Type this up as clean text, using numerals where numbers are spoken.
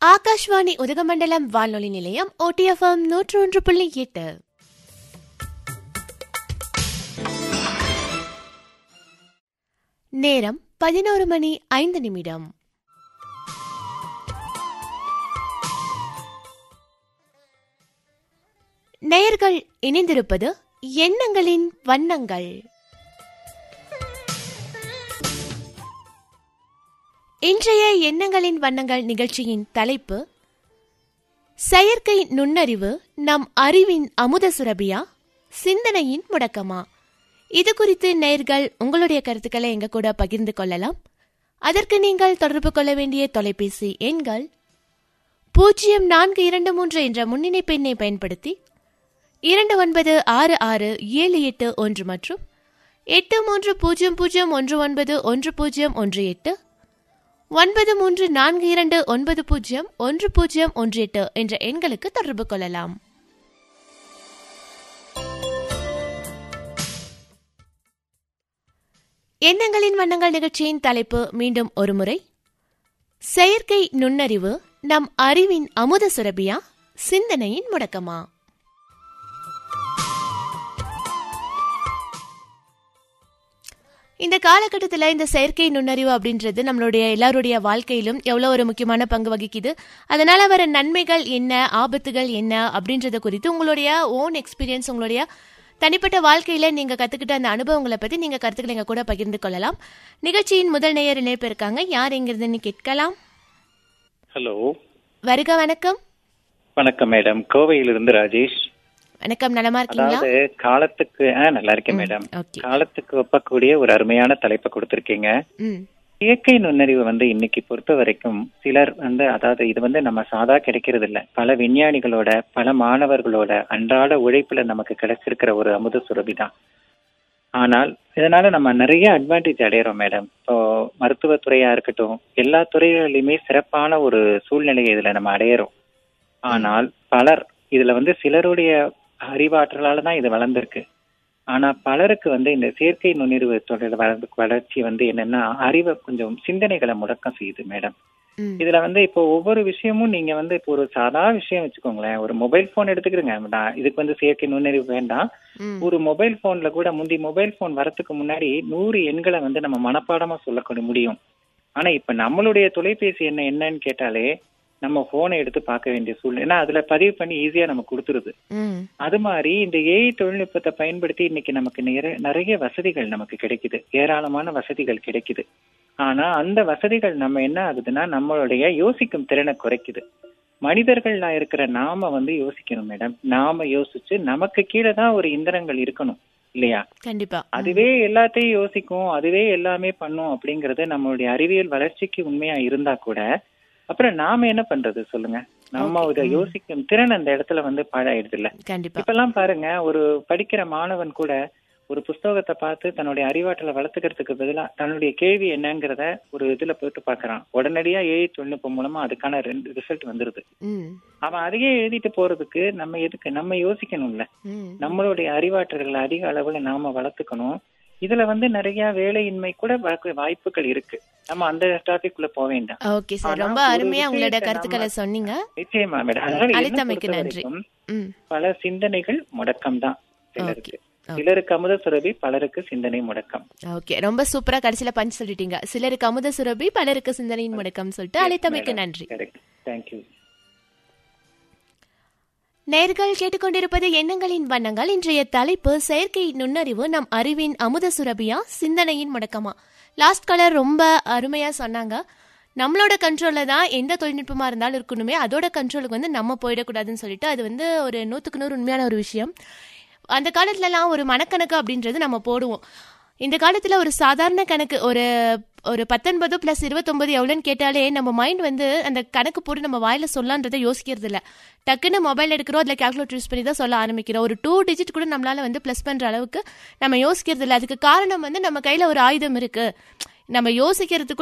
ஆகாஷ்வாணி உதகமண்டலம் வானொலி நிலையம் OTFM 101.8. நேரம் 11:05. நேயர்கள் இணைந்திருப்பது எண்ணங்களின் வண்ணங்கள். இன்றைய எண்ணங்களின் வண்ணங்கள் நிகழ்ச்சியின் தலைப்பு செயற்கை நுண்ணறிவு நம் அறிவின் அமுத சுரபியா, சிந்தனையின் முடக்கமா? இது குறித்து நேயர்கள் உங்களுடைய கருத்துக்களை எங்க கூட பகிர்ந்து கொள்ளலாம். அதற்கு நீங்கள் தொடர்பு கொள்ள வேண்டிய தொலைபேசி எண்கள் 0423 என்ற முன்னிணைப்பு எண்ணை பயன்படுத்தி 296678 மற்றும் 8300191018 9342901018 என்ற எண்களுக்கு தொடர்பு கொள்ளலாம். எண்ணங்களின் வண்ணங்கள் நிகழ்ச்சியின் தலைப்பு மீண்டும் ஒருமுறை, செயற்கை நுண்ணறிவு நம் அறிவின் அமுத சுரபியா, சிந்தனையின் முடக்கமா? இந்த காலகட்டத்தில் இந்த செயற்கை நுண்ணறிவு அப்படின்றது நம்மளுடைய எல்லாருடைய வாழ்க்கையிலும் எவ்வளோ ஒரு முக்கியமான பங்கு வகிக்குது. அதனால வர நன்மைகள் என்ன, ஆபத்துகள் என்ன அப்படின்றத குறித்து உங்களுடைய ஓன் எக்ஸ்பீரியன்ஸ், உங்களுடைய தனிப்பட்ட வாழ்க்கையில நீங்க கத்துக்கிட்ட அந்த அனுபவங்களை பத்தி நீங்க கருத்துக்களை எங்க கூட பகிர்ந்து கொள்ளலாம். நிகழ்ச்சியின் முதல் நேயர் இணைப்பு இருக்காங்க. யார் எங்கிருந்துன்னு கேட்கலாம். ஹலோ, வருக. வணக்கம். வணக்கம் மேடம், கோவையிலிருந்து ராஜேஷ். வணக்கம், நலமா இருக்கீங்களா? அதாவது காலத்துக்கு நல்லா இருக்கேன் மேடம். காலத்துக்கு ஒப்பக்கூடிய ஒரு அருமையான தலைப்பை கொடுத்திருக்கீங்க. இயற்கை நுண்ணறிவு இன்னைக்கு பொறுத்த வரைக்கும் சிலர் அதாவது இது நம்ம சாதா கிடைக்கிறது இல்ல, பல விஞ்ஞானிகளோட பல மாணவர்களோட அன்றாட உழைப்புல நமக்கு கிடைச்சிருக்கிற ஒரு அமுத சுரபி தான். ஆனால் இதனால நம்ம நிறைய அட்வான்டேஜ் அடையிறோம் மேடம். இப்போ மருத்துவத்துறையா இருக்கட்டும், எல்லா துறைகளிலுமே சிறப்பான ஒரு சூழ்நிலையை இதுல நம்ம அடையிறோம். ஆனால் பலர் இதுல சிலருடைய அறிவாற்றலால தான் இது வளர்ந்திருக்கு. ஆனா பலருக்கு இந்த செயற்கை நுண்ணறிவு தொடர் வளர்ச்சி என்னன்னா அறிவை கொஞ்சம் சிந்தனைகளை முடக்கம் செய்யுது மேடம். இதுல இப்போ ஒவ்வொரு விஷயமும் நீங்க இப்போ ஒரு சாதா விஷயம் வச்சுக்கோங்களேன், ஒரு மொபைல் போன் எடுத்துக்கிறேங்க. இதுக்கு செயற்கை நுண்ணறிவு வேண்டாம். ஒரு மொபைல் போன்ல கூட மொபைல் போன் வரத்துக்கு முன்னாடி 100 எண்களை நம்ம மனப்பாடமா சொல்லக்கூடிய முடியும். ஆனா இப்ப நம்மளுடைய தொலைபேசி என்னன்னு கேட்டாலே நம்ம போனை எடுத்து பார்க்க வேண்டிய சூழ்நிலை. ஏன்னா அதுல பதிவு பண்ணி ஈஸியா நம்ம கொடுத்துருது. அது மாதிரி இந்த AI தொழில்நுட்பத்தை பயன்படுத்தி இன்னைக்கு நமக்கு நிறைய வசதிகள் நமக்கு கிடைக்குது, ஏராளமான வசதிகள் கிடைக்குது. ஆனா அந்த வசதிகள் நம்ம என்ன ஆகுதுன்னா நம்மளுடைய யோசிக்கும் திறனை குறைக்குது. மனிதர்கள்ல இருக்கிற நாம யோசிக்கணும் மேடம். நாம யோசிச்சு நமக்கு கீழே தான் ஒரு இயந்திரங்கள் இருக்கணும் இல்லையா? கண்டிப்பா. அதுவே எல்லாத்தையும் யோசிக்கும், அதுவே எல்லாமே பண்ணும் அப்படிங்கறது நம்மளுடைய அறிவியல் வளர்ச்சிக்கு உண்மையா இருந்தா கூட அப்புறம் நாம என்ன பண்றது சொல்லுங்க? நம்ம இதை யோசிக்கும் திறன் அந்த இடத்துல பாழாயிடுது இல்ல. இப்ப எல்லாம் பாருங்க, ஒரு படிக்கிற மாணவன் கூட ஒரு புஸ்தகத்தை பார்த்து தன்னுடைய அறிவாற்றலை வளர்த்துக்கிறதுக்கு பதிலா தன்னுடைய கேள்வி என்னங்கிறத ஒரு இதுல போயிட்டு பாக்குறான். உடனடியா AI தொழில்நுட்பம் மூலமா அதுக்கான ரிசல்ட் வந்துருது. அவன் அதையே எழுதிட்டு போறதுக்கு நம்ம எதுக்கு? நம்ம யோசிக்கணும்ல. நம்மளுடைய அறிவாற்றல்களை அதிக அளவுல நாம வளர்த்துக்கணும். இதுல நிறைய வேலையின்மை கூட வாய்ப்புகள் இருக்கு. நம்ம அந்த டாபிக் குள்ள போக வேண்டாம். ஓகே சார், ரொம்ப அருமையா உங்களோட கருத்துக்களை சொன்னீங்க. நிச்சயமா மேடம். அழைத்தமைக்கு நன்றி. பல சிந்தனைகள் முடக்கம் தான் சிலருக்கு. சிலருக்கு அமுத சுரபி, பலருக்கு சிந்தனை முடக்கம். ஓகே, ரொம்ப சூப்பரா கடைசியில பஞ்ச் சொல்லிட்டீங்க. சிலருக்கு அமுத சுரபி, பலருக்கு சிந்தனையின் முடக்கம் சொல்லிட்டு அழைத்தமைக்கு நன்றி. தேங்க்யூ. நேர்கள் கேட்டுக்கொண்டிருப்பது எண்ணங்களின் வண்ணங்கள். இன்றைய தலைப்பு செயற்கை நுண்ணறிவு நம் அறிவின் அமுத சுரபியா, சிந்தனையின் முடக்கமா? லாஸ்ட் காலர் ரொம்ப அருமையா சொன்னாங்க. நம்மளோட கண்ட்ரோல்ல தான் எந்த தொழில்நுட்பமா இருந்தாலும் இருக்கணுமே, அதோட கண்ட்ரோலுக்கு நம்ம போயிடக்கூடாதுன்னு சொல்லிட்டு அது ஒரு 100க்கு 100 உண்மையான ஒரு விஷயம். அந்த காலத்துலலாம் ஒரு மனக்கணக்கு அப்படின்றது நம்ம போடுவோம். இந்த காலத்துல ஒரு சாதாரண கணக்கு, ஒரு 19 + 29 எவ்வளோன்னு கேட்டாலே நம்ம மைண்ட் அந்த கணக்கு போட்டு நம்ம வாயில சொல்லான்றதை யோசிக்கிறது இல்லை. டக்குன்னு மொபைல் எடுக்கிறோம், அதில் கால்குலேட்டர் யூஸ் பண்ணி தான் சொல்ல ஆரம்பிக்கிறோம். ஒரு 2 டிஜிட் கூட நம்மளால ப்ளஸ் பண்ற அளவுக்கு நம்ம யோசிக்கிறது இல்லை. அதுக்கு காரணம் நம்ம கையில ஒரு ஆயுதம் இருக்கு. நம்ம யோசிக்கிறதுக்கு